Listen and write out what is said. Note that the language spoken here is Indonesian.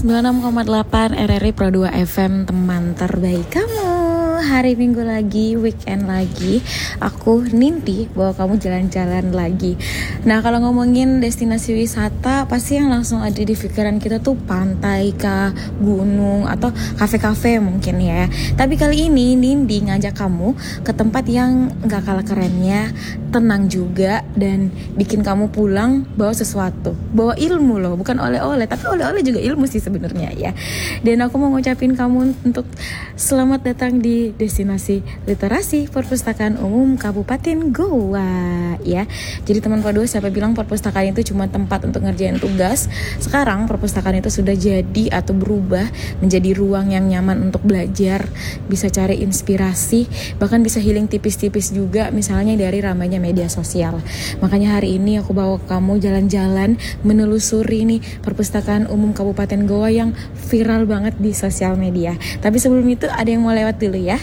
96,8 RRI Pro 2 FM, teman terbaik kamu. Hari Minggu lagi, weekend lagi, aku Ninti bawa kamu jalan-jalan lagi. Nah, kalau ngomongin destinasi wisata, pasti yang langsung ada di pikiran kita tuh pantai kah, gunung, atau kafe-kafe mungkin ya. Tapi kali ini Nindi ngajak kamu ke tempat yang gak kalah kerennya, tenang juga, dan bikin kamu pulang bawa sesuatu, bawa ilmu loh, bukan oleh-oleh, tapi oleh-oleh juga ilmu sih sebenarnya ya. Dan aku mau ngucapin kamu untuk selamat datang di destinasi literasi Perpustakaan Umum Kabupaten Goa ya. Jadi teman Pro 2, siapa bilang perpustakaan itu cuma tempat untuk ngerjain tugas? Sekarang perpustakaan itu sudah jadi atau berubah menjadi ruang yang nyaman untuk belajar, bisa cari inspirasi, bahkan bisa healing tipis-tipis juga, misalnya dari ramainya media sosial. Makanya hari ini aku bawa kamu jalan-jalan menelusuri nih Perpustakaan Umum Kabupaten Goa yang viral banget di sosial media. Tapi sebelum itu ada yang mau lewat dulu ya.